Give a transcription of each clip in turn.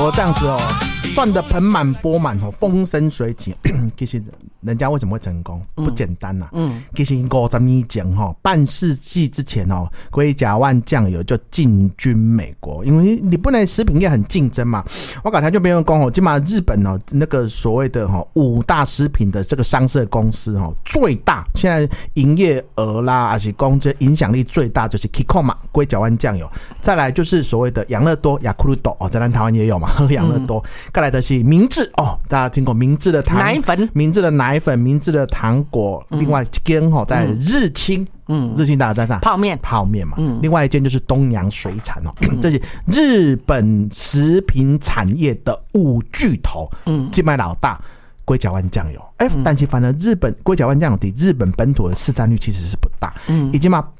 国这样子哦，赚得盆满钵满哦，风生水起。其实人家为什么会成功？不简单呐。其实50年前哈，半世纪之前哦，龟甲万酱油就进军美国，因为日本的食品业很竞争嘛。我刚才就没有讲哦，起码日本哦那个所谓的5大食品的这个商社公司哦，最大现在营业额啦，还是公这影响力最大就是 Kiko 嘛，龟甲湾酱油。再来就是所谓的养乐多、雅库鲁多哦，在咱台湾也有嘛，喝养乐多。再来的是明治哦，大家听过明治的奶粉、 明治的奶粉、明治的糖果。另外一间哦，在日清。日清大家在上泡面嘛。另外一间就是东洋水产哦，这是日本食品产业的5巨头。金麦老大。龟甲湾酱油，但是反正日本龟甲湾酱油在日本本土的市占率其实是不大，已经嘛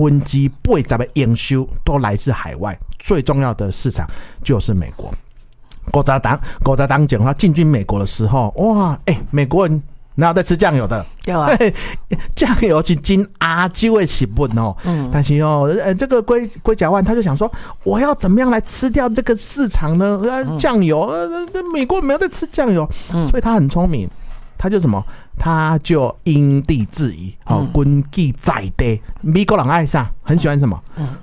80%的营收都来自海外，最重要的市场就是美国。国民党讲他进军美国的时候，哇，美国人哪有在吃酱油的？ 对啊， 酱油是真亚洲的食物哦。但是这个龟甲湾他就想说，我要怎么样来吃掉这个市场呢？酱油，美国没有在吃酱油，所以他很聪明，他就什么？他就因地制宜，根据在地，美国人爱上很喜欢什么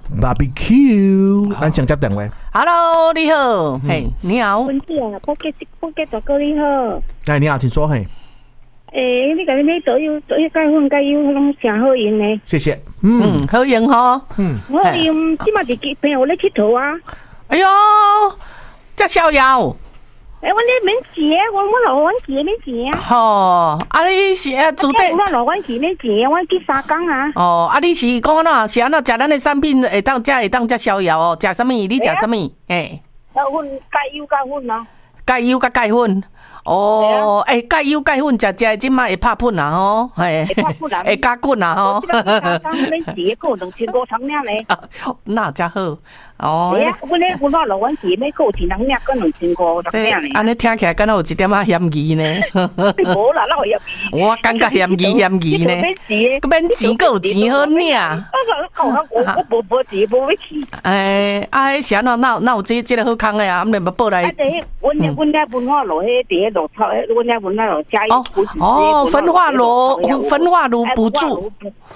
？barbecue。咱想接电话。 Hello， 你好，嘿，你好。 文姐啊，波吉大哥你好。 你好，请说，嘿。 你讲你做钙粉拢真好用呢。谢谢。 好用吼。 好用，即马伫朋友咧佚佗啊。 哎呦，这逍遥。 我咧免钱，我老阮钱免钱啊。 你是主队？ 我老阮钱免钱，我去3工啊。 你是讲哪？是安怎食咱的产品会当食逍遥哦？食什么？你食什么？ 钙油啊。 钙油甲钙粉。钙油钙粉食即摆会拍喷啊吼，会加滚啊吼。 免钱，够2500汤尔咧。 那真好。 我老阮钱要够钱人尔，够2500汤尔咧。 安尼听起来敢若有一点嫌疑呢。 无啦，哪有嫌疑？ 我感觉嫌疑呢。免钱够有钱好领。 我无钱，无要去。 是安怎？哪有这个好康的啊？免要报来。 阮咧文化路迄伫落草，阮咧文化路加一补助。 分化炉补助。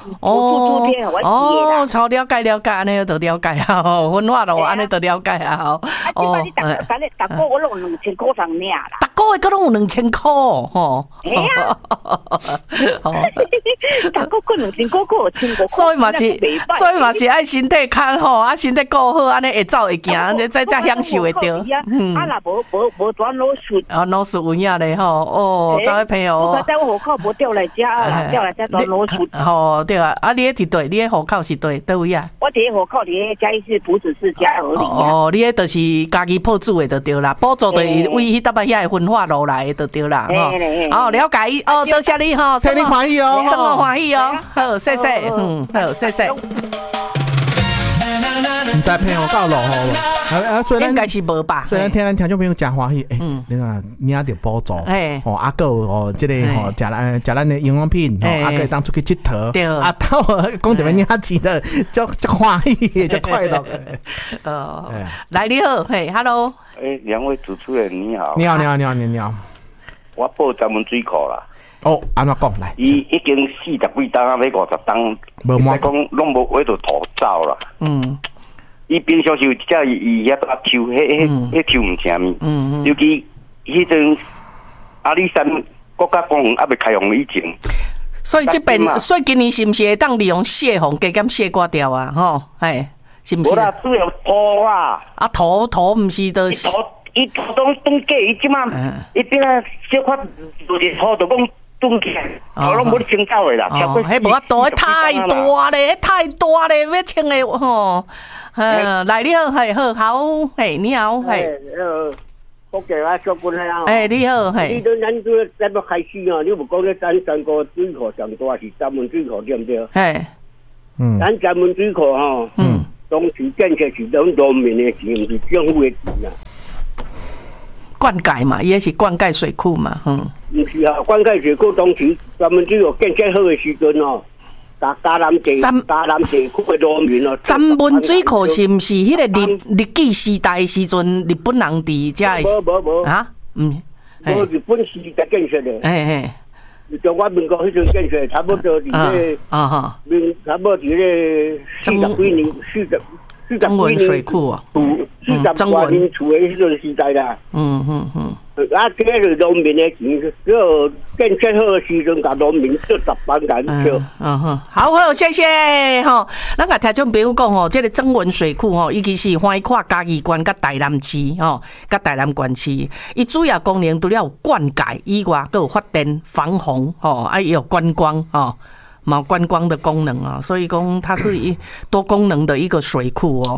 超了解，安尼就了解啊。分化炉安尼就了解啊。 你逐个我拢2000块上领啦。 逐个月阁拢有2000块吼。 逐个月2000块，1500块。 所以嘛是爱身体看吼，身体顾好，安尼会走会行，再享受会到。 无转老水。 老水有影咧吼，这位朋友。 我在户口无调来遮啦，调来遮转老水。 对啊，你迄伫对，你迄户口是对，倒位啊？ 我伫户口伫嘉义市埔子市嘉禾里。 你迄就是家己补助的就对啦，补助就是为迄搭遐的分化路来的就对啦，了解，多谢你吼， 生日欢喜哦， 生活欢喜哦，好，谢谢，好，谢谢。 唔知朋友到落吼，所以应该是无吧？ 所以咱听咱听众朋友真欢喜，你看领着补助，阿个这个食咱的营养品，阿个当出去佚佗， 对， 到讲着要领钱的，就欢喜，就快乐。 来你好，Hello， 两位主持人你好， 你好， 我报专门水库啦。 安怎讲来？ 伊已经40几档啊，要50档， 无嘛讲拢无为着土走啦。伊平常时有一只伊遐把抽，迄抽唔正面。尤其迄阵阿里山国家公园还未开放以前， 所以今年是毋是会当利用泄洪加减泄挂掉啊？是毋是？ 无啦，主要土啊。 土毋是的。 伊土拢冻结，伊即马伊边啊小块就是土就讲。我拢无咧清走的啦， 迄无法度，太大咧，要清的吼。来你好，好，你好， 国际啊，小军啊， 你好， 你都咱要开始啊，你无讲咧，咱3个水库上大是专门水库对不对？咱专门水库吼，当时建设是咱农民的钱，毋是政府的钱啊。 灌溉嘛，也是灌溉水库嘛， 不是啊，灌溉水库当时专门只有建设好的时阵哦， 嘉南地区的农民哦。 詹文水库是毋是迄个日据时代时阵日本人伫遮的？ 无啊， 无日本时代建设的。中华民国迄阵建设，差不多伫咧，差不多伫咧40几年曾文水库啊 ，40多年厝的迄阵时代啦。这个农民的钱，只有建设好的时阵，甲农民做10班人票。 好，谢谢吼。咱甲听众朋友讲吼，这个曾文水库吼，伊其是花跨嘉义县甲台南市吼，甲台南县市。伊主要功能除了有灌溉以外，还有发电、防洪吼，也有观光吼。冇观光的功能啊，所以讲它是多功能的一个水库哦。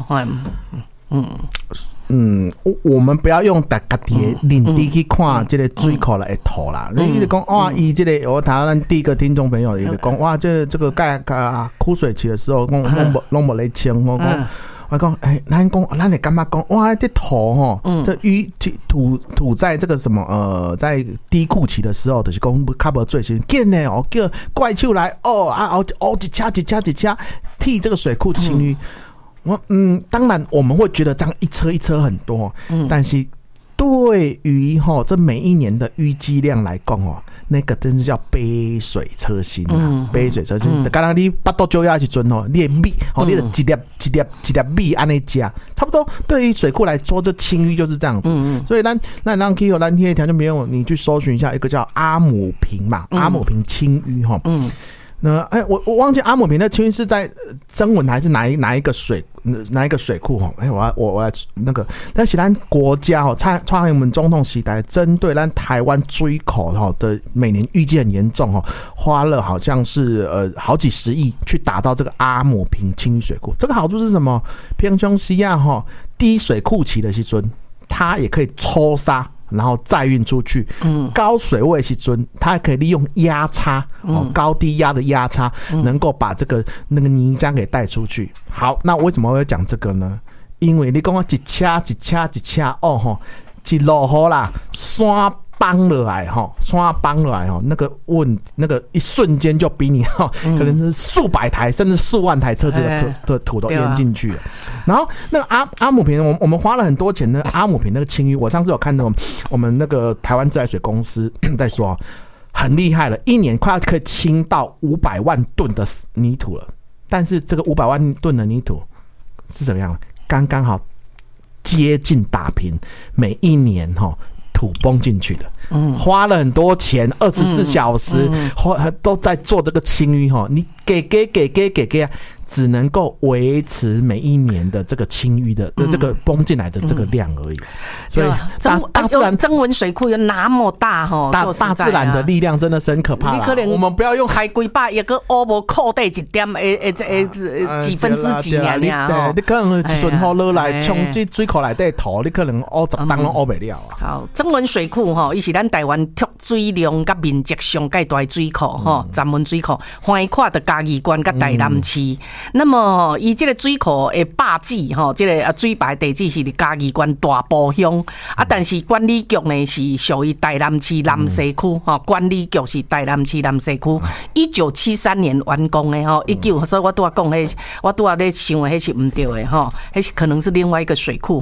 我们不要用大家的领地去看这个水库来图啦。你讲哇，伊这个我台湾第一个听众朋友也讲哇，这个盖枯水期的时候，拢无来清，我讲，咱会感觉讲，哇，这土吼，这土在这个什么在低库期的时候，就是讲较无最新，见呢哦，叫怪兽来一车替这个水库清淤。当然我们会觉得这样一车很多，但是对于这每一年的淤积量来讲哦。那个真是叫杯水车薪啊！杯水车薪，刚刚你巴肚酒压去准哦，你的米哦，你的一粒米安尼加，差不多。对于水库来说，这清淤就是这样子。所以咱让 Kiko 咱听条件朋友，你去搜寻一下一个叫阿姆坪嘛，阿姆坪清淤哈。那我忘记阿姆坪的清淤是在曾文还是哪一个水库哈？我来那个，但是咱国家哦，蔡英文总统时代针对咱台湾水库哈的每年淤积很严重哈，花了好像是好几十亿去打造这个阿姆坪清淤水库。这个好处是什么？平常时啊哈，低水库期的时阵，它也可以抽沙。然后再运出去，高水位时阵，它还可以利用压差，高低压的压差，能够把那个泥浆给带出去。好，那为什么我要讲这个呢？因为你讲一车哦吼，一落雨啦，山崩了来那个一瞬间就比你可能是数百台甚至数万台车子的土都淹进去了。然后那个阿姆坪，我们花了很多钱的阿姆坪那个清淤，我上次有看到我们那个台湾自来水公司在说，很厉害了，一年快要可以清到500万吨的泥土了。但是这个500万吨的泥土是怎么样？刚刚好接近打平每一年土崩进去的，花了很多钱，24小时都在做这个清淤你给只能够维持每一年的这个清淤的这个崩进来的这个量而已。所以大自然曾文水库有那么大大自然的力量真的是很可怕啦。我们不要用开几百，一个无扣底一点几分之几尔。 你可能一顺雨落来冲这水库内底土，你可能10担拢乌袂了啊。 好，曾文水库伊是咱台湾蓄水量甲面积上介大的水库曾文水库，横跨的嘉义县甲台南市。那么伊这个水库的霸址这个水排地址是伫嘉义县大埔乡但是管理局呢是属于台南市南西区管理局是台南市南西区，1973年完工的所以我拄仔讲我拄仔咧想的迄是唔对的迄是可能是另外一个水库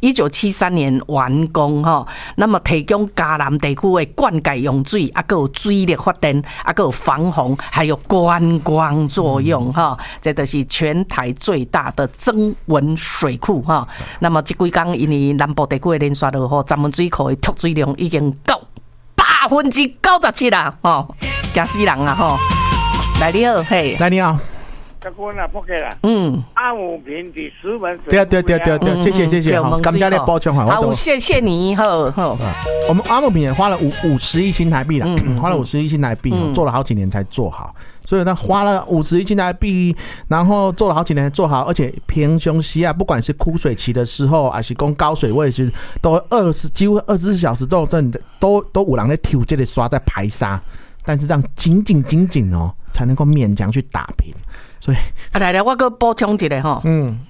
1973年完工那么提供嘉南地区的灌溉用水，还有水力发电，还有防洪，还有观光作用这就是全台最大的曾文水库那么这几天因为南部地区的连续落雨，曾文水库的蓄水量已经到97%啦惊死人啊来你好，嘿， 来你好。 阿姆坪的石门对，谢谢，感谢你补充好，谢谢你好。 我们阿姆坪也花了50亿新台币啦，花了50亿新台币，做了好几年才做好，所以他花了50亿新台币，然后做了好几年才做好，而且平常时不管是枯水期的时候，还是讲高水位时，都几乎24小时都有人在抽这个刷在排沙，但是这样紧才能够勉强去打平。所以来，我再补充一个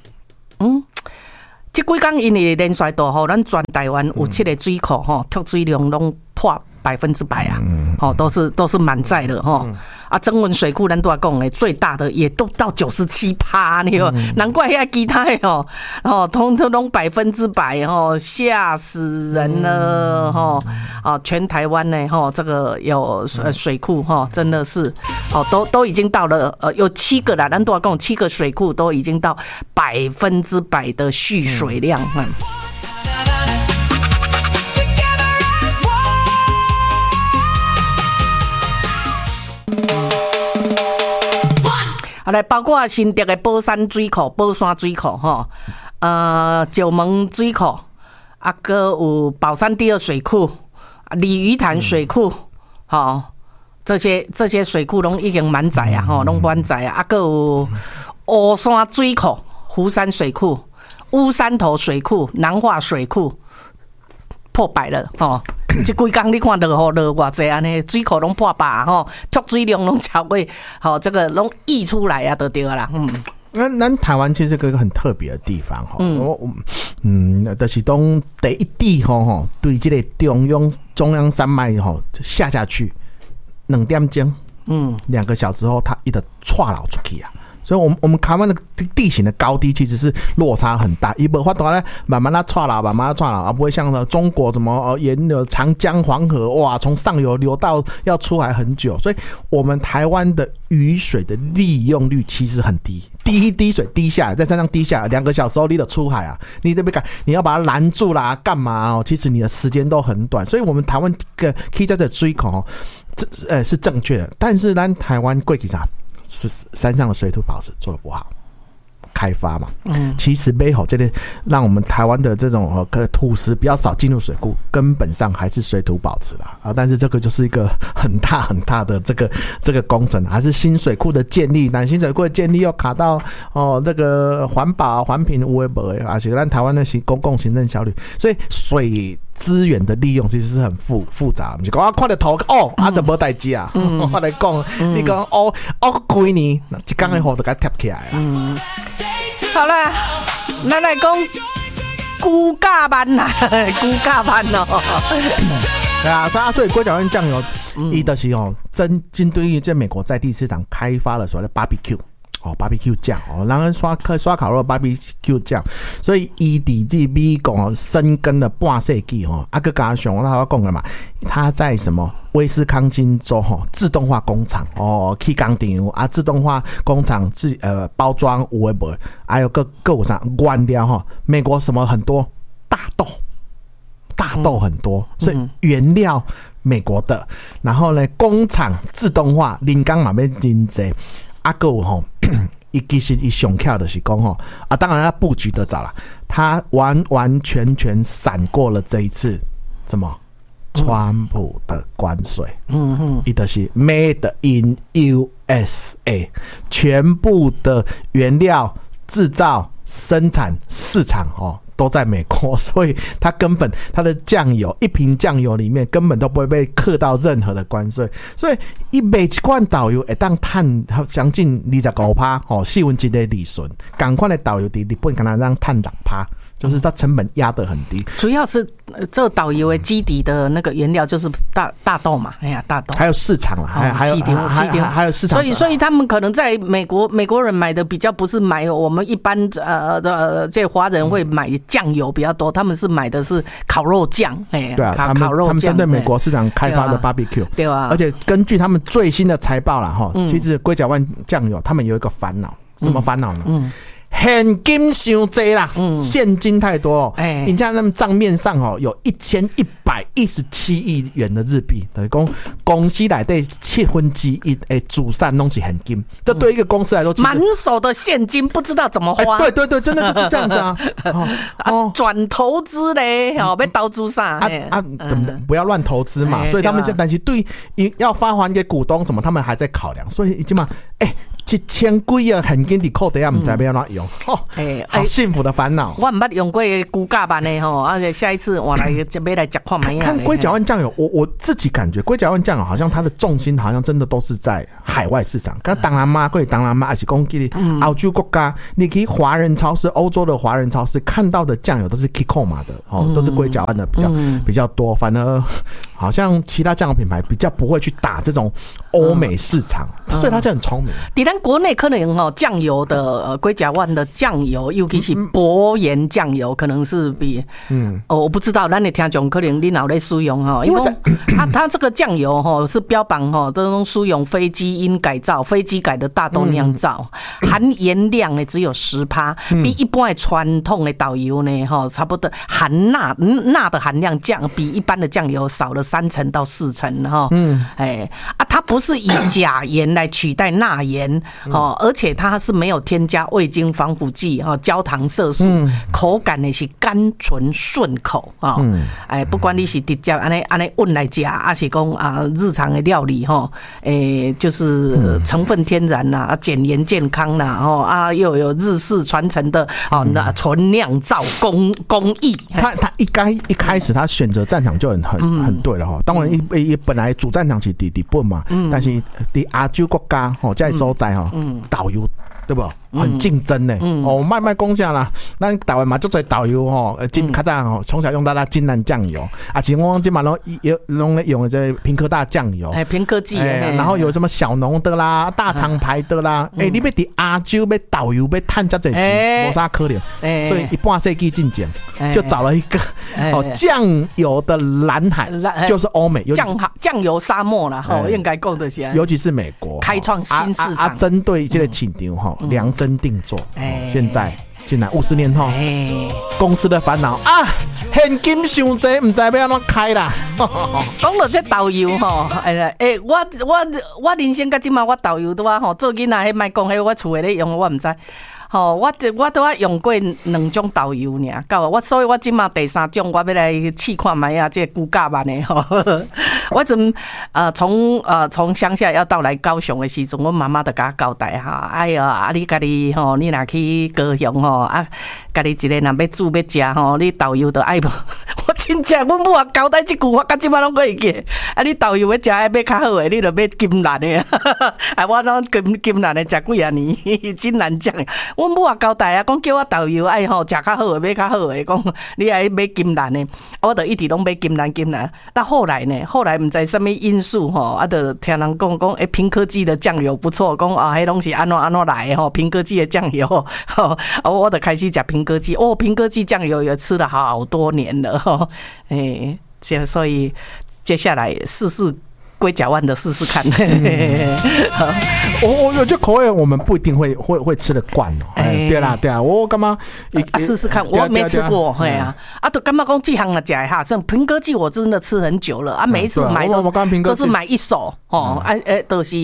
这几天因为连续大雨，咱全台湾有7个水库蓄水量拢破100%啊，都是满载的啊，曾文水库咱都要讲诶，最大的也都到97%呢，难怪遐其他的通通拢100%吓死人了全台湾呢这个有水库真的是都已经到了有7个啦，咱都要讲7个水库都已经到100%的蓄水量。好来，包括新竹的宝山水库、宝山水库石门水库，还有宝山第二水库、鲤鱼潭水库，这些水库拢已经满载啊，拢满载啊，还有乌山水库、湖山水库、乌山头水库、南化水库破100了这几天你看落偌济安尼，水库拢破100脱水量拢超过这个拢溢出来啊，就对啦。 咱台湾其实是个很特别的地方就是当第一滴对这个中央山脉下去2点钟，2个小时后它一直窜老出去啊。所以我们台湾的地形的高低其实是落差很大，伊无法度咧慢慢窜老，不会像中国什么沿着长江黄河哇，从上游流到要出来很久，所以我们台湾的雨水的利用率其实很低，第一滴水滴下来，在山上滴下来2个小时后你就出海啊，你要把它拦住啦，干嘛其实你的时间都很短，所以我们台湾可以在这水口是正确的，但是咱台湾过去啥？是山上的水土保持做得不好，开发嘛，其实背后这类让我们台湾的这种土石比较少进入水库，根本上还是水土保持啦但是这个就是一个很大的这个工程，还是新水库的建立，但新水库的建立又卡到这个环保环评有的没的，而且咱台湾的公共行政效率，所以水资源的利用其实是很复杂，不是讲看到头就没代志啊。我来讲，你讲几年一天的雨就给它贴起来啊。 好啦，咱来讲龟甲湾啦，龟甲湾对啊，所以龟甲湾酱油，伊就是针对于这美国在地市场开发了所谓的 barbecue 酱让人刷烤肉 barbecue 酱，所以伊伫这美国深耕了半世纪佮加上我讲的嘛，他在什么威斯康星州自动化工厂去工厂啊，自动化工厂包装有的没，还有各有啥原料美国什么很多大豆很多，所以原料美国的，然后呢工厂自动化，林港嘛要真济。还有其实伊上巧的是讲当然他布局得早了，他完全闪过了这一次什么川普的关税，伊就是 Made in USA， 全部的原料制造、生产、市场都在美国，所以它根本它的酱油一瓶酱油里面根本都不会被课到任何的关税，所以一卖一罐导游会当赚将近25%细温级的利润，同款的导游在日本可能让赚6%。就是它成本压得很低， 主要是这导游的基底的那个原料就是大豆嘛，大豆， 还有市场啦，还有市场， 所以他们可能在美国人买的比较不是买我们一般这华人会买酱油比较多，他们是买的是烤肉酱， 对啊，他们针对美国市场开发的 barbecue， 对啊， 而且根据他们最新的财报啦其实龟甲湾酱油他们有一个烦恼，什么烦恼呢？现金太多啦，现金太多了，人家他们账面上有1117亿元的日币，等于说公司内底1/7的主产都是现金，这对一个公司来说， 满手的现金不知道怎么花， 对，真的就是这样子啊， 转投资嘞，要投资啥？ 不要乱投资嘛，所以他们但是对要发还给股东什么，他们还在考量，所以已经嘛，1000几啊现金伫口袋啊，唔知要怎用，好幸福的烦恼。 我唔捌用过龟甲湾的而且下一次我来要来吃看咩。 看龟甲湾酱油，我自己感觉龟甲湾酱油好像它的重心好像真的都是在海外市场。跟当然嘛，还是讲去澳洲国家，你去华人超市、欧洲的华人超市看到的酱油都是 Kikkoman 的都是龟甲湾的比较多。反而好像其他酱油品牌比较不会去打这种欧美市场，所以他就很聪明。 在咱国内可能酱油的龟甲湾的酱油，尤其是薄盐酱油，可能是比我不知道，咱的听众可能你脑在使用因为它这个酱油是标榜都用使用非基因改造、非基改的大豆酿造，含盐量呢只有10%，比一般的传统的导游呢差不多含钠的含量比一般的酱油少了3成到4成它不是以钾盐来取代钠盐而且它是没有添加味精、防腐剂焦糖、色素，口感呢是甘醇顺口不管你是直接安尼温来吃，还是讲日常的料理就是成分天然啦，减盐健康啦又有日式传承的纯酿造工艺。 他一开始他选择战场就很对了当然也本来主战场是日本嘛，但是在亚洲国家这所在导游对不？很竞争呢卖讲啥啦？咱台湾嘛，就做导游真较早从小用到金兰酱油像我今嘛拢咧用的这平科大酱油， 平科技然后有什么小农的啦、大厂牌的啦，你要伫亚洲要导游要赚这钱，无啥可能，所以一半世纪进前就找了一个酱油的蓝海，就是欧美酱油沙漠啦，应该讲的是， 尤其是美国开创新市场， 针对这个市场量身定做，现在竟然50年后，公司的烦恼现金伤济，唔知要安怎开啦。 讲到这导游我人生到今嘛，我导游都做囡仔，迄莫讲，迄我厝诶咧用，我唔知。我都用过2种导游呢，所以我今嘛第3种，我要来试看卖这骨架版的我从乡下要到来高雄的时阵，我妈妈就甲我交代哎呀，你家己你若去高雄家己一个若要煮要食你导游就爱无。我真正阮母也交代这句，我到今嘛拢可以记。你导游要食要较好的，你就买金兰的我拢金兰的食几啊年，真难讲。阮母也交代讲叫我导游爱食较好的，买较好的，讲你爱买金兰的，我就一直拢买金兰。但后来唔知什么因素就听人讲平科技的酱油不错，讲迄拢是安怎来的平科技的酱油我就开始吃平科技平科技酱油也吃了好多年了所以接下来试龟甲湾的试看我有些口味我们不一定会吃得惯对啦，我干嘛试看，我没吃过就干嘛讲这行了吃哈，像平科技我真的吃很久了每一次买都是买一手都是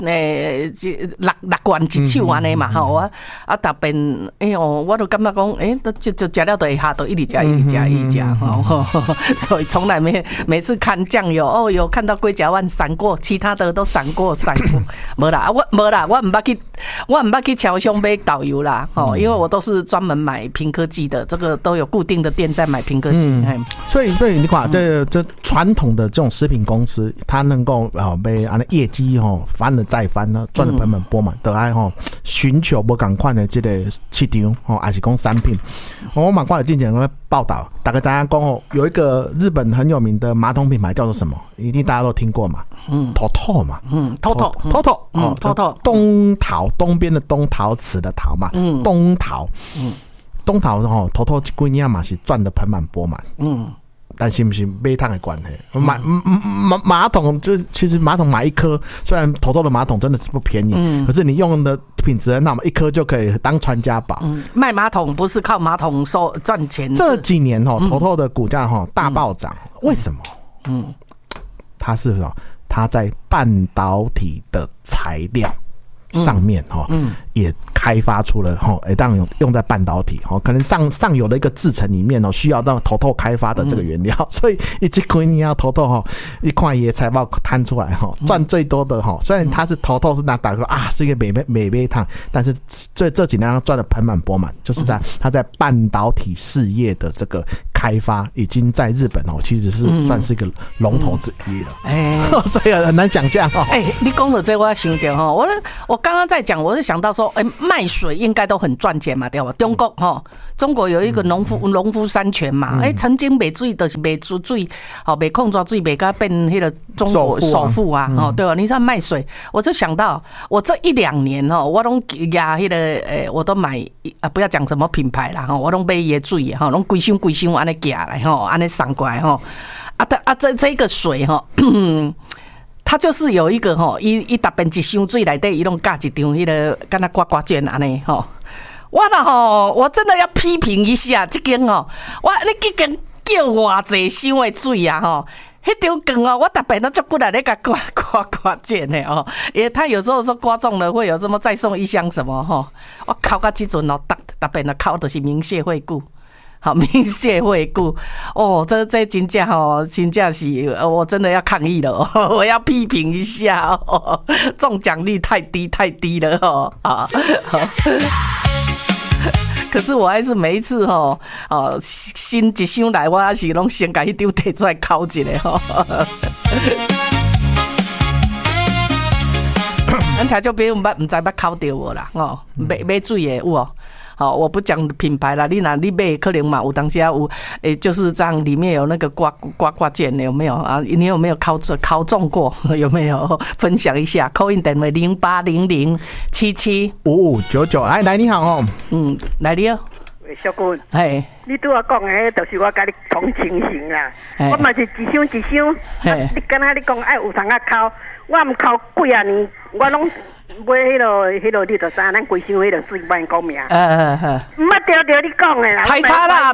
六罐一手安尼嘛我特别我都感觉讲就吃了就会下，都一直吃所以从来每次看酱油有看到龟甲湾闪过，其他的都闪过没啦我唔捌去超商买导游啦因为我都是专门买平科技的，这个都有固定的店在买平科技所以你看这传统的这种食品公司，它能够被业绩翻了再翻呢，赚得盆满钵满，都爱寻求不同款的这个市场还是讲产品。我蛮看了之前的报道，大概大家讲有一个日本很有名的马桶品牌叫做什么？一定大家都听过嘛，TOTO 嘛，TOTO，东边的东陶瓷的陶嘛，东陶，TOTO 这几年嘛是赚得盆满钵满，但是不是买汤的关系？马桶就其实马桶买一颗，虽然TOTO的马桶真的是不便宜，可是你用的品质很好嘛，一颗就可以当传家宝。 卖马桶不是靠马桶赚钱。 这几年TOTO的股价大暴涨，为什么？它是它在半导体的材料上面也开发出了当然用在半导体可能上游的一个制程里面需要到TOTO开发的这个原料，所以这几年要TOTO一看也财报摊出来赚最多的虽然它是TOTO是拿打说是一个美汤，但是这几年赚的盆满钵满，就是它在半导体事业的这个开发已经在日本其实是算是一个龙头之一了所以很难想象你讲了这我想到我刚刚在讲，我是想到说说，卖水应该都很赚钱嘛，对吧？中国中国有一个农夫山泉嘛，曾经卖水就是卖水，卖矿泉水卖到变迄个中国首富啊，对吧？你说卖水，我就想到我这1-2年我都压迄个我都买不要讲什么品牌啦我都买椰水拢规箱安尼寄来安尼送过来这个水它就是有一个伊特别一箱水内底伊拢加一张迄个敢若刮卷安尼我真的要批评一下这间你这间叫偌济箱的水啊迄张光我特别都足骨来咧甲刮卷的因为他有时候说刮中了会有什么再送一箱什么我考到这阵特别的考的是明谢惠顾。好，明谢惠顾这真正真正是我真的要抗议了我要批评一下中奖率太低了可是我还是每一次新一箱来，我还是拢先把迄张摕出来考一下咱听众朋友唔知捌考到无啦买水的有我不讲品牌啦，你买可能嘛有当时有就是这样，里面有那个刮卷有没有啊？你有没有考中过？有没有分享一下？call in 电话0800775599，来你好来你好， 小君，你对我讲的，就是我跟你同情形啦。我嘛是一箱，你刚才你讲爱有通啊考，我唔考几啊年，我拢。买迄落，你就知咱规箱迄落水慢讲名。唔捌对你讲的啦。 太差啦！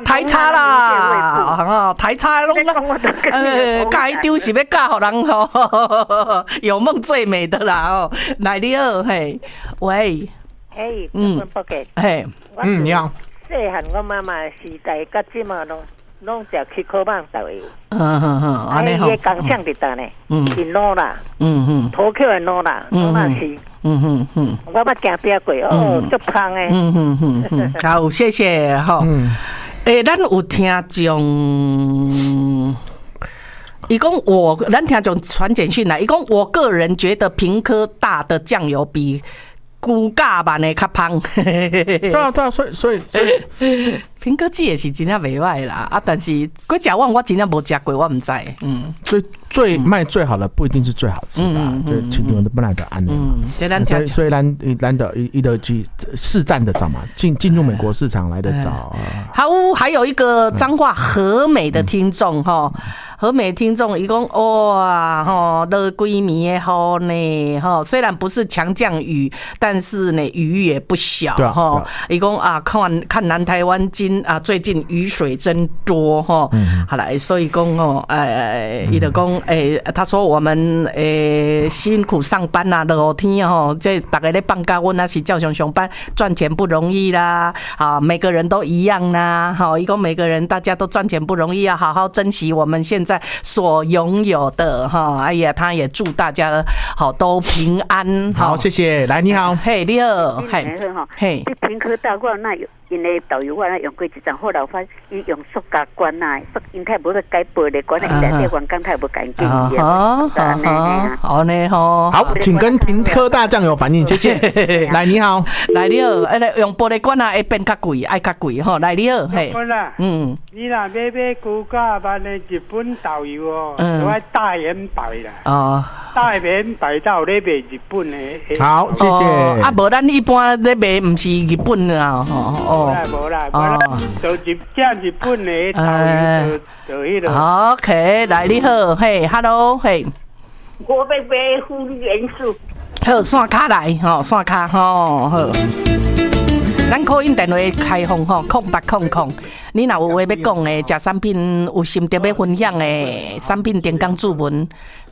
太差拢加一丢是要教互人有梦最美的啦来你好喂。 报给。 你好。 细汉我妈妈时代甲即嘛拢食去烤棒豆的。 安尼伊工厂伫倒呢，是卤啦，土口的卤啦，卤啦是。我捌行边过足香诶。 好，谢谢咱有听众，伊讲咱听众传简讯来，伊讲我个人觉得屏科大的酱油比牛甲版的较香。 对啊，所以屏科记也是真正袂歹啦但是龟甲旺我真正无食过，我唔知。 最卖最好的不一定是最好吃的对，其中的本来的安所以咱的一的去市占的早嘛，进入美国市场来的早。 还有一个彰化和美的听众和美听众伊讲哇落几暝的雨呢虽然不是强降雨，但是呢雨也不小伊讲看南台湾最近雨水真多好来所以讲伊就讲他说我们辛苦上班啦落雨天这大家咧放假阮也是照常上班，赚钱不容易啦每个人都一样啦伊讲每个人大家都赚钱不容易，要好好珍惜我们现在所拥有的哎呀他也祝大家都平安好谢谢来你好你好你屏科大我那有因的导游我那用过一张，后来我发现伊用塑胶管因太无咧改玻璃管，内底员工太无干净好呢好，请跟屏科大酱油反映，谢谢来你好用玻璃管会变较贵，爱较贵来你好你若买牛甲版的日本导游都爱大圆白啦大圆白到咧卖日本的好谢谢无咱一般咧卖唔是日本的无啦，就日本的导游就迄落。 OK， 来你好，Hello， 我要买富元素。 好，线卡来，线卡好。咱call in电话开放0800，你若有话要讲的，食产品有心得要分享的，产品电工注文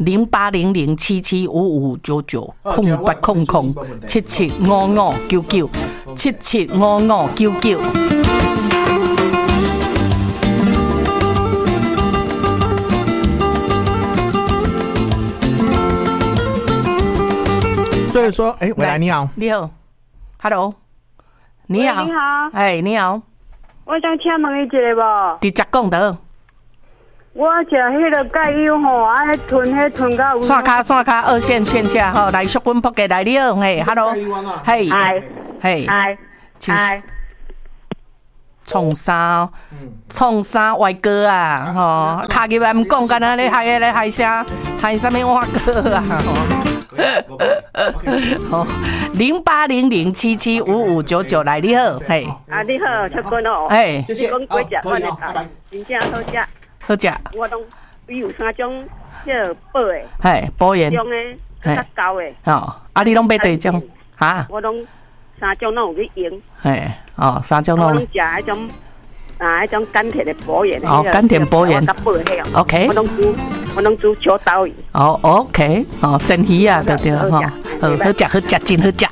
0800775599，775599，775599。 所以说，喂来，你好， 你好 ，Hello， 你好， 你好， 你好， 我想请问一下无？ 直接讲的。 我食迄个钙油爱吞到。线卡二线线下来淑君仆给来你好，Hello， 嘿， 哎， 创啥歪歌啊？吼，卡入来唔讲，干那咧害啥什么歪歌啊？好，0800775599来，你好，嘿。 你好，秋君哦。 哎， 你讲几只饭的？真正好食。 好食。 我拢有3种叫补的。 嘿，补元。 种的，较高的。 哦，你拢买第种？哈？ 我拢3种拢有去用。 嘿，哦，3种拢。 我拢食迄种。迄种甘甜的补元。 哦，甘甜补元。OK。 我拢煮秋刀鱼。 哦 ，OK， 哦，蒸鱼啊，对对，哈，好食，真好食。